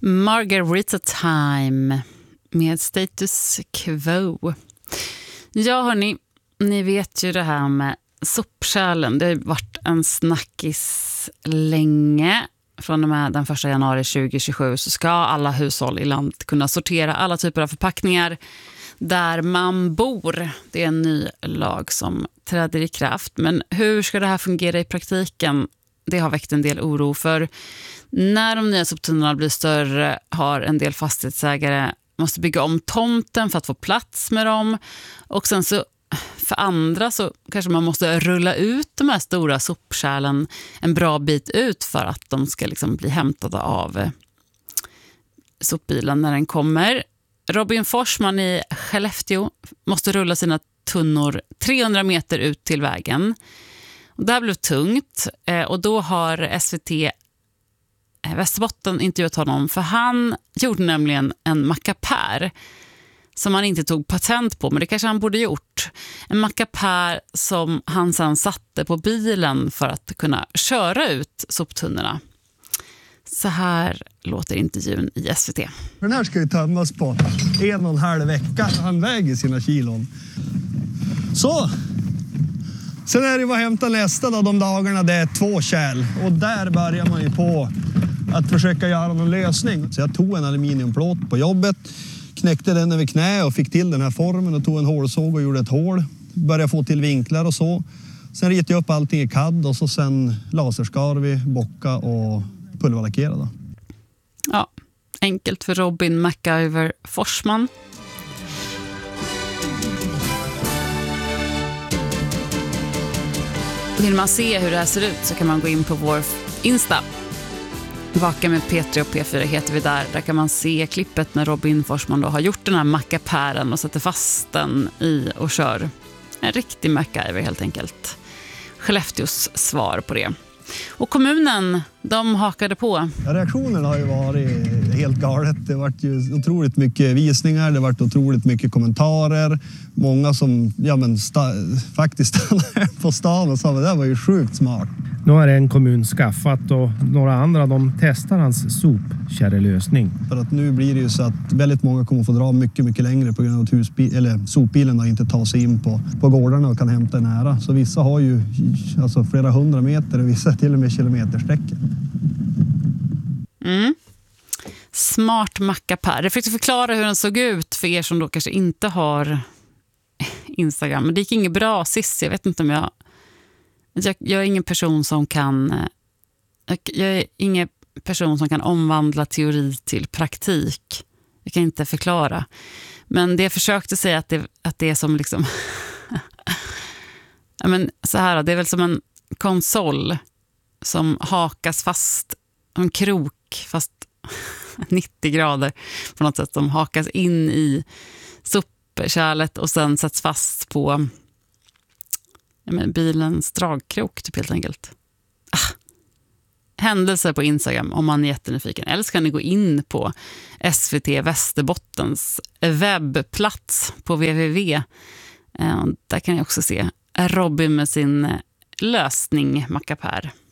Margarita Time med Status Quo. Ja hörni, ni vet ju det här med sopkärlen. Det har varit en snackis länge. Från och med den 1 januari 2027 så ska alla hushåll i landet kunna sortera alla typer av förpackningar där man bor. Det är en ny lag som träder i kraft. Men hur ska det här fungera i praktiken? Det har väckt en del oro, för när de nya soptunnorna blir större har en del fastighetsägare måste bygga om tomten för att få plats med dem. Och sen så för andra så kanske man måste rulla ut de här stora sopkärlen en bra bit ut för att de ska liksom bli hämtade av sopbilen när den kommer. Robin Forsman i Skellefteå måste rulla sina tunnor 300 meter ut till vägen. Och det här blev tungt och då har SVT Västerbotten intervjuat honom, för han gjorde nämligen en mackapär som han inte tog patent på, men det kanske han borde gjort. En mackapär som han sedan satte på bilen för att kunna köra ut soptunnorna. Så här låter intervjun i SVT. Den här ska ju tömmas på 1,5 vecka. Han väger sina kilon. Så. Sen är det vad hämta nästa då, de dagarna det är 2 kärl. Och där börjar man ju på att försöka göra någon lösning. Så jag tog en aluminiumplåt på jobbet, knäckte den över knä och fick till den här formen och tog en hålsåg och gjorde ett hål. Började få till vinklar och så. Sen ritade jag upp allting i CAD och så sen laserskar vi, bocka och pulverlackerade. Ja, enkelt för Robin MacGyver Forsman. Vill man se hur det här ser ut så kan man gå in på vår Insta. Vaka med P3 och P4 heter vi där. Där kan man se klippet när Robin Forsman då har gjort den här mackapären och sätter fast den i och kör. En riktig MacGyver helt enkelt. Skellefteås svar på det. Och kommunen, de hakade på. Ja, reaktionerna har ju varit helt galet. Det har varit ju otroligt mycket visningar, det har varit otroligt mycket kommentarer. Många som faktiskt stannade på stan och sa att det där var ju sjukt smart. Nu har en kommun skaffat och några andra de testar hans sopkärrelösning. För att nu blir det ju så att väldigt många kommer få dra mycket, mycket längre på grund av att sopbilen då inte tar sig in på gårdarna och kan hämta nära. Så vissa har ju alltså flera 100 meter och vissa till och med kilometersträckor. Smart mackapär. Jag försökte förklara hur den såg ut för er som då kanske inte har Instagram. Men det gick inget bra sist. Jag vet inte om jag är ingen person som kan jag är ingen person som kan omvandla teori till praktik. Jag kan inte förklara. Men det jag försökte säga att det är som liksom ja, men så här, det är väl som en konsol som hakas fast, en krok fast 90 grader på något sätt, som hakas in i sopkärlet och sen sätts fast på bilens dragkrok typ helt enkelt. Händelser på Instagram om man är jättenyfiken. Eller så kan ni gå in på SVT Västerbottens webbplats på www. Där kan ni också se Robin med sin lösning mackapär.